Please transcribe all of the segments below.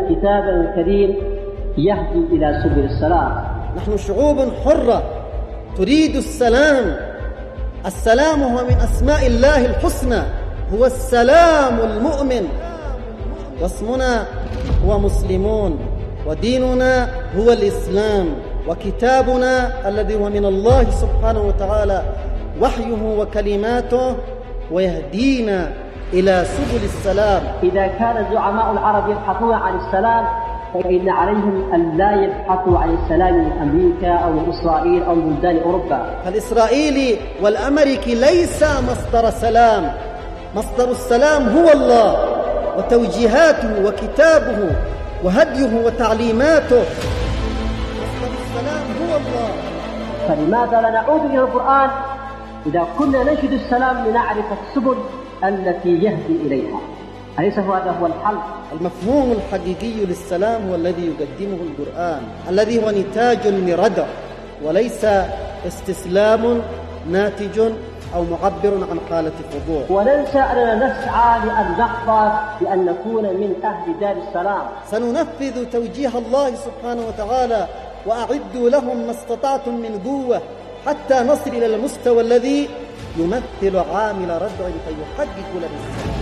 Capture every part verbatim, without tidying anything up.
كتابا كريم يهدي إلى سبل السلام. نحن شعوب حرة تريد السلام. السلام هو من أسماء الله الحسنى، هو السلام المؤمن، واسمنا هو مسلمون، وديننا هو الإسلام، وكتابنا الذي هو من الله سبحانه وتعالى وحيه وكلماته، ويهدينا إلى سبل السلام. إذا كان زعماء العرب يبحثون عن السلام فإن عليهم أن لا يبحثوا عن السلام من أمريكا أو من إسرائيل أو من بلدان أوروبا. فالإسرائيلي والأمريكي ليس مصدر سلام، مصدر السلام هو الله وتوجيهاته وكتابه وهديه وتعليماته. مصدر السلام هو الله. فلماذا لا نعود إلى القرآن إذا كنا ننشد السلام لنعرف السبل التي يهدي إليها؟ أليس هذا هو الحل؟ المفهوم الحقيقي للسلام هو الذي يقدمه القرآن، الذي هو نتاج لردع وليس استسلام ناتج أو معبر عن حالة خضوع. وننسى أننا نسعى لأن نحظى بأن نكون من أهل دار السلام. سننفذ توجيه الله سبحانه وتعالى: وأعدوا لهم ما استطعتم من قوة حتى نصل إلى المستوى الذي يمثل عامل ردع فيحقق لنا السلام.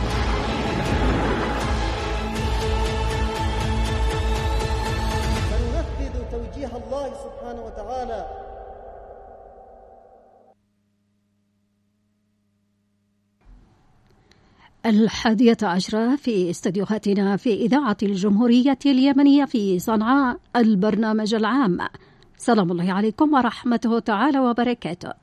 سننفذ توجيه الله سبحانه وتعالى. الحادية عشرة في استديوهاتنا في إذاعة الجمهورية اليمنية في صنعاء، البرنامج العام. سلام الله عليكم ورحمته تعالى وبركاته.